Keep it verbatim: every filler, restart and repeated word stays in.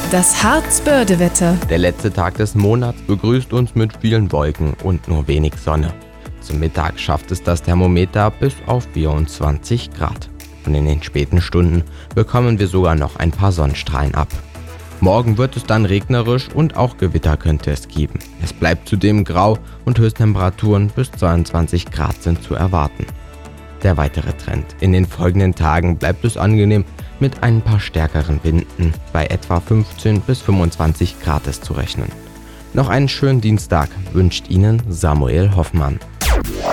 Das Harz-Börde-Wetter. Der letzte Tag des Monats begrüßt uns mit vielen Wolken und nur wenig Sonne. Zum Mittag schafft es das Thermometer bis auf vierundzwanzig Grad. Und in den späten Stunden bekommen wir sogar noch ein paar Sonnenstrahlen ab. Morgen wird es dann regnerisch und auch Gewitter könnte es geben. Es bleibt zudem grau und Höchsttemperaturen bis zweiundzwanzig Grad sind zu erwarten. Der weitere Trend. In den folgenden Tagen bleibt es angenehm mit ein paar stärkeren Winden. Bei etwa fünfzehn bis fünfundzwanzig Grad ist zu rechnen. Noch einen schönen Dienstag wünscht Ihnen Samuel Hoffmann.